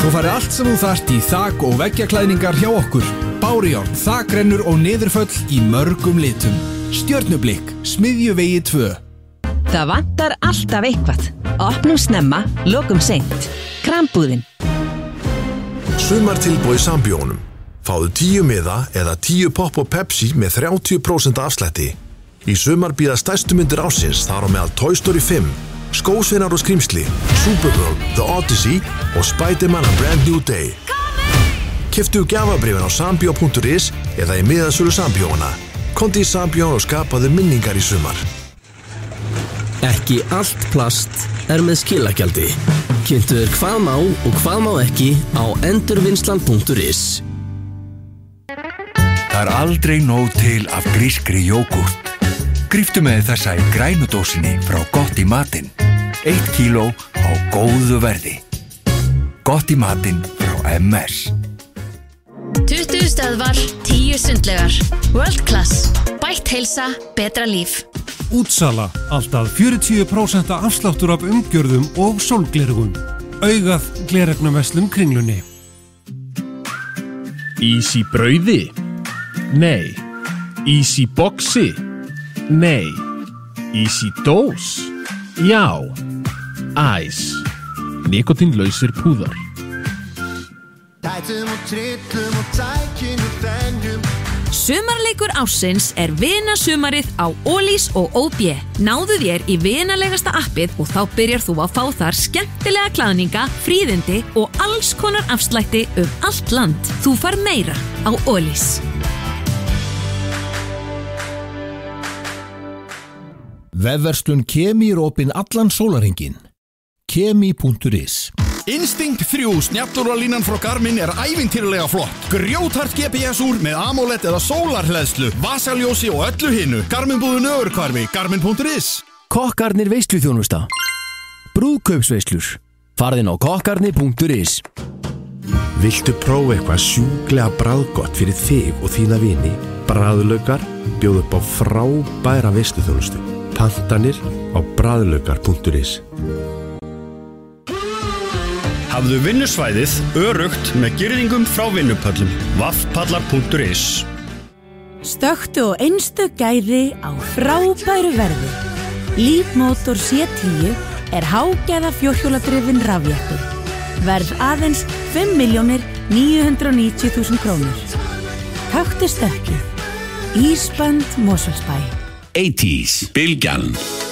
Þú færð allt sem þú þarft í þak- og veggjaklæðningar hjá okkur. Bárujárn, þakrennur og niðurföll í mörgum litum. Stjörnublikk, Smiðjuvegi 2. Það vantar alltaf eitthvað. Opnum snemma, lokum seint. Krambúðin. Sumartilboð í Sambíónum. Fáðu 10 miða eða 10 popp og Pepsi með 30% afslætti. Í sumar bíða stærstu myndir ársins þar á meðal Toy Story 5, Skósveinar og skrímsli, Supergirl, The Odyssey og Spider-Man A Brand New Day. Keyptu gjafabrifin á sambio.is eða í miðasölu Sambíóna. Komdu í Sambíón og skapaðu minningar í sumar. Ekki allt plast með skilagjaldi. Kynntu þér hvað má og hvað má ekki á endurvinnslan.is. Það aldrei nóg til af grískri jógúrt. Gríptu með þessa í grænudósinni frá Gott í matinn. 1 kíló á góðu verði. Gott í matinn frá MS. 20 stöðvar, 10 sundlaugar. World Class. Bætt heilsa, betra líf. Útsala, alltaf 40% afsláttur af umgjörðum og sólglerugum. Augað gleraugnarverslun Kringlunni. Ís í brauði? Nei. Ís í boxi? Nei. Ís í dós? Já. Æs. Nikotínlausir púðar. Sumarleikur ársins vinasumarið á Ólís og OB. Náðu þér í vinalegasta appið og þá byrjar þú að fá þar skemmtilega klæðninga, fríðindi og alls konar afslætti allt land. Þú fær meira á Ólís. Vefverslun Kemi opin allan sólarhringinn. Kemi.is. Instinct 3 snjallúralínan frá Garmin ævintýralega flott. Grjóthart GPS-úr með AMOLED eða sólarhleðslu, vasaljósi og öllu hinu. Garmin-búðin Ögurhvarfi, Garmin.is. Kokkarnir veisluþjónusta. Brúðkaupsveislur. Farðin á kokkarnir.is. Viltu prófa eitthvað sjúklega bragðgott fyrir þig og þína vini? Bragðlaukar bjóð upp á frábæra veisluþjónustu. Pantanir á bragðlaukar.is. Hafðu vinnusvæðið öruggt með girðingum frá vinnupöllum. vaffpallar.is. Stökktu og einstök gæði á frábæru verði. Leapmotor C10 hágæða fjórhjóladrifinn rafjeppi. Verð aðeins 5.990.000 krónur. Taktu stökkið. Ísband Mosfellsbæ. 80s, Bylgjan.